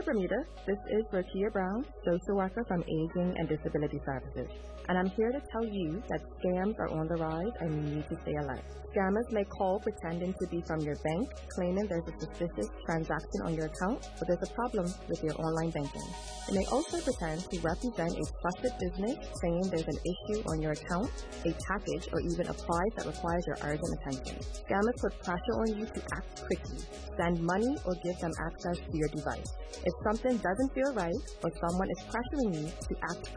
Bermuda. This is Rokia Brown, social worker from Aging and Disability Services, and I'm here to tell you that scams are on the rise and you need to stay alert. Scammers may call pretending to be from your bank, claiming there's a suspicious transaction on your account, but there's a problem with your online banking. They may also pretend to represent a trusted business, saying there's an issue on your account, a package, or even a price that requires your urgent attention. Scammers put pressure on you to act quickly, send money, or give them access to your device. If something doesn't feel right or someone is pressuring you to act